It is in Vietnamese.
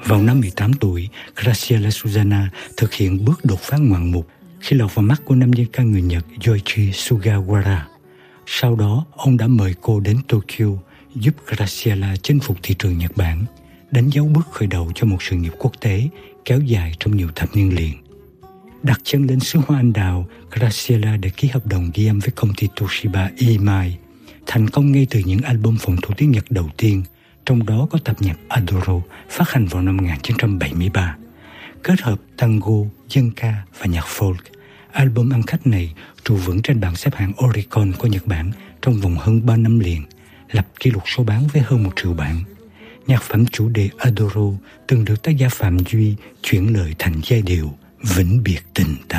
Vào năm 18 tuổi, Graciela Susana thực hiện bước đột phá ngoạn mục khi lọt vào mắt của nam diễn ca người Nhật Yoichi Sugawara. Sau đó, ông đã mời cô đến Tokyo giúp Graciela chinh phục thị trường Nhật Bản, đánh dấu bước khởi đầu cho một sự nghiệp quốc tế kéo dài trong nhiều thập niên liền. Đặt chân lên xứ hoa anh đào, Graciela đã ký hợp đồng ghi âm với công ty Toshiba EMI, thành công ngay từ những album phòng thủ tiếng Nhật đầu tiên, trong đó có tập nhạc Adoro phát hành vào năm 1973. Kết hợp tango, dân ca và nhạc folk, album ăn khách này trụ vững trên bảng xếp hạng Oricon của Nhật Bản trong vòng hơn 3 năm liền, lập kỷ lục số bán với hơn 1 triệu bản. Nhạc phẩm chủ đề Adoro từng được tác giả Phạm Duy chuyển lời thành giai điệu Vĩnh biệt tình ta.